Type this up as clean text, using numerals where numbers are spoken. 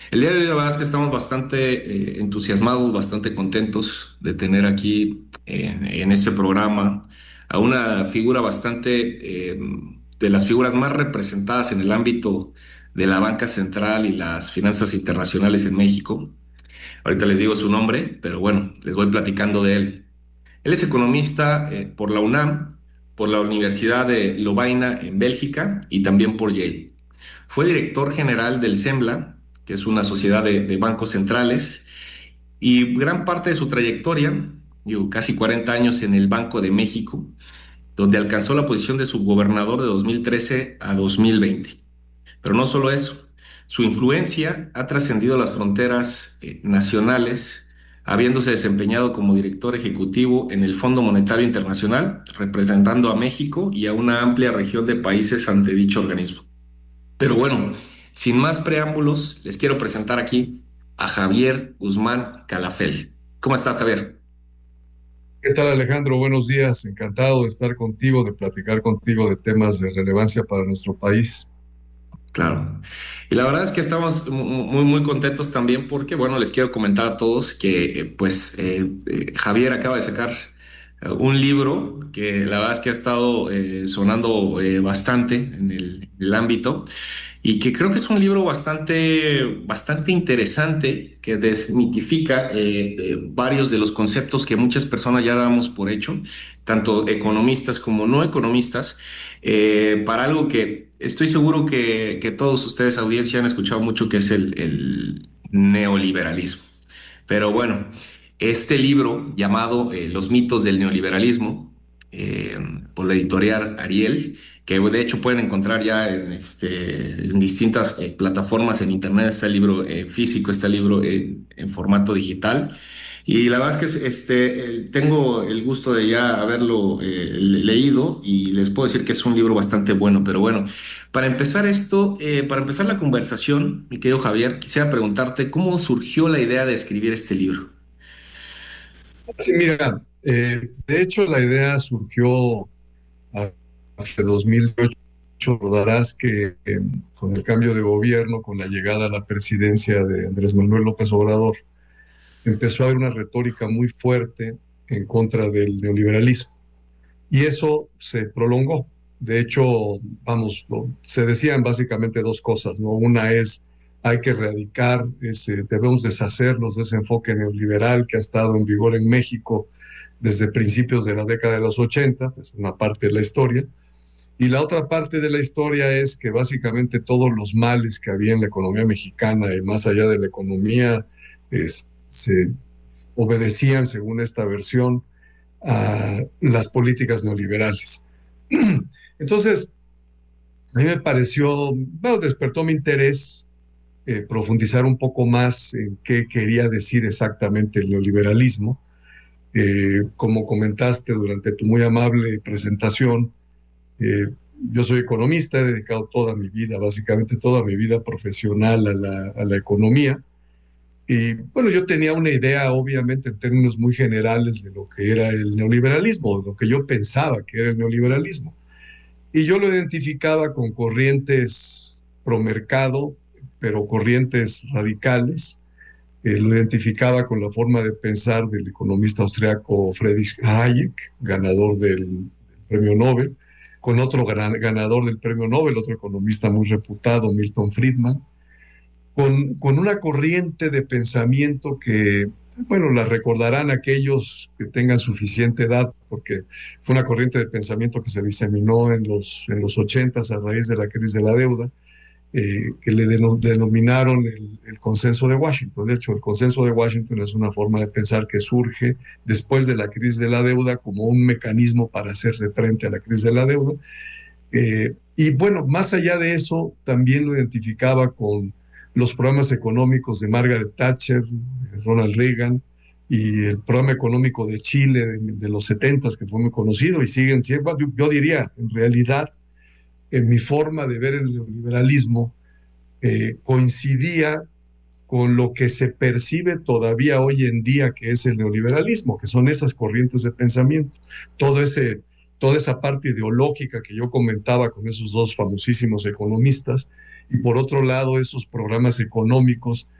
El día de hoy la verdad es que estamos bastante entusiasmados, bastante contentos de tener aquí en este programa a una figura bastante de las figuras más representadas en el ámbito de la banca central y las finanzas internacionales en México. Ahorita les digo su nombre, pero bueno, les voy platicando de él. Él es economista por la UNAM, por la Universidad de Lovaina en Bélgica y también por Yale. Fue director general del SEMBLA, que es una sociedad de bancos centrales, y gran parte de su trayectoria, digo, casi 40 años en el Banco de México, donde alcanzó la posición de subgobernador de 2013 a 2020. Pero no solo eso, su influencia ha trascendido las fronteras nacionales, habiéndose desempeñado como director ejecutivo en el Fondo Monetario Internacional, representando a México y a una amplia región de países ante dicho organismo. Pero bueno, sin más preámbulos, les quiero presentar aquí a Javier Guzmán Calafel. ¿Cómo estás, Javier? ¿Qué tal, Alejandro? Buenos días. Encantado de estar contigo, de platicar contigo de temas de relevancia para nuestro país. Claro. Y la verdad es que estamos muy contentos también porque, bueno, les quiero comentar a todos que, Javier acaba de sacar un libro que la verdad es que ha estado sonando bastante en el ámbito. Y que creo que es un libro bastante interesante que desmitifica varios de los conceptos que muchas personas ya damos por hecho, tanto economistas como no economistas, para algo que estoy seguro que todos ustedes, audiencia, han escuchado mucho, que es el neoliberalismo. Pero bueno, este libro llamado Los mitos del neoliberalismo, eh, por la editorial Ariel, que de hecho pueden encontrar ya en distintas plataformas en internet. Está el libro físico, está el libro en formato digital. Y la verdad es que tengo el gusto de ya haberlo leído y les puedo decir que es un libro bastante bueno. Pero bueno, para empezar la conversación, mi querido Javier, quisiera preguntarte cómo surgió la idea de escribir este libro. Sí, mira, de hecho la idea surgió hace 2008. Recordarás que con el cambio de gobierno, con la llegada a la presidencia de Andrés Manuel López Obrador, empezó a haber una retórica muy fuerte en contra del neoliberalismo. Y eso se prolongó. De hecho, vamos, se decían básicamente dos cosas, ¿no? Una es, hay que erradicar, debemos deshacernos de ese enfoque neoliberal que ha estado en vigor en México desde principios de la década de los 80, es una parte de la historia. Y la otra parte de la historia es que básicamente todos los males que había en la economía mexicana y más allá de la economía, se obedecían, según esta versión, a las políticas neoliberales. Entonces, a mí me pareció, bueno, despertó mi interés profundizar un poco más en qué quería decir exactamente el neoliberalismo. Como comentaste durante tu muy amable presentación, eh, yo soy economista, he dedicado toda mi vida, básicamente toda mi vida profesional a la economía. Y bueno, yo tenía una idea, obviamente, en términos muy generales de lo que era el neoliberalismo, de lo que yo pensaba que era el neoliberalismo. Y yo lo identificaba con corrientes pro mercado, pero corrientes radicales. Lo identificaba con la forma de pensar del economista austriaco Friedrich Hayek, ganador del premio Nobel, con otro ganador del premio Nobel, otro economista muy reputado, Milton Friedman, con una corriente de pensamiento que, bueno, la recordarán aquellos que tengan suficiente edad, porque fue una corriente de pensamiento que se diseminó en los 80 a raíz de la crisis de la deuda, que le denominaron el consenso de Washington. De hecho, el consenso de Washington es una forma de pensar que surge después de la crisis de la deuda como un mecanismo para hacerle frente a la crisis de la deuda. Y bueno, más allá de eso, también lo identificaba con los programas económicos de Margaret Thatcher, Ronald Reagan, y el programa económico de Chile de los 70, que fue muy conocido y siguen siendo, yo diría, en realidad, en mi forma de ver el neoliberalismo, coincidía con lo que se percibe todavía hoy en día que es el neoliberalismo, que son esas corrientes de pensamiento, todo ese, toda esa parte ideológica que yo comentaba con esos dos famosísimos economistas, y por otro lado esos programas económicos